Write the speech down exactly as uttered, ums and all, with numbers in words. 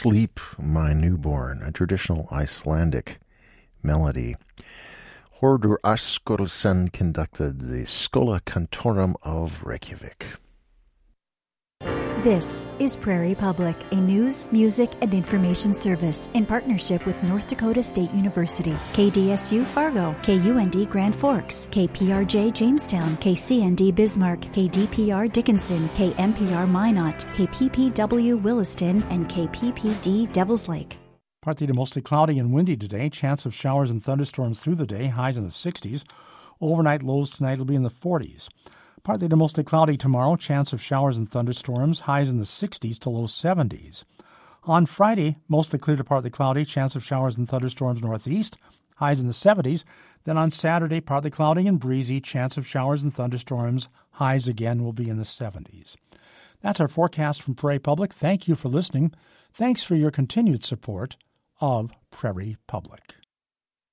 Sleep, My Newborn, a traditional Icelandic melody. Hordur Askolsen conducted the Schola Cantorum of Reykjavik. This is Prairie Public, a news, music, and information service in partnership with North Dakota State University, K D S U Fargo, K U N D Grand Forks, K P R J Jamestown, K C N D Bismarck, K D P R Dickinson, K M P R Minot, K P P W Williston, and K P P D Devils Lake. Partly to mostly cloudy and windy today. Chance of showers and thunderstorms through the day, highs in the sixties. Overnight lows tonight will be in the forties. Partly to mostly cloudy tomorrow, chance of showers and thunderstorms, highs in the sixties to low seventies. On Friday, mostly clear to partly cloudy, chance of showers and thunderstorms northeast, highs in the seventies. Then on Saturday, partly cloudy and breezy, chance of showers and thunderstorms, highs again will be in the seventies. That's our forecast from Prairie Public. Thank you for listening. Thanks for your continued support of Prairie Public.